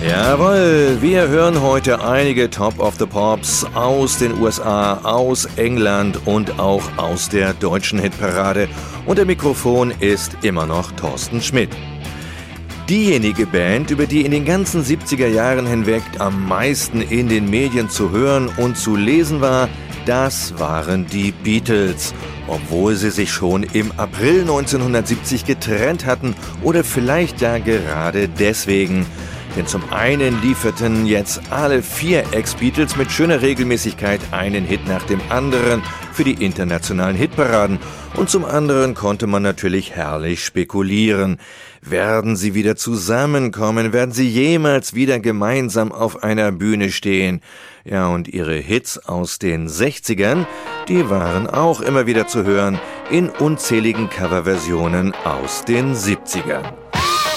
Jawohl, wir hören heute einige Top of the Pops aus den USA, aus England und auch aus der deutschen Hitparade. Und der Mikrofon ist immer noch Thorsten Schmidt. Diejenige Band, über die in den ganzen 70er Jahren hinweg am meisten in den Medien zu hören und zu lesen war, das waren die Beatles. Obwohl sie sich schon im April 1970 getrennt hatten oder vielleicht ja gerade deswegen. Denn zum einen lieferten jetzt alle 4 Ex-Beatles mit schöner Regelmäßigkeit einen Hit nach dem anderen für die internationalen Hitparaden. Und zum anderen konnte man natürlich herrlich spekulieren. Werden sie wieder zusammenkommen? Werden sie jemals wieder gemeinsam auf einer Bühne stehen? Ja, und ihre Hits aus den 60ern, die waren auch immer wieder zu hören in unzähligen Coverversionen aus den 70ern.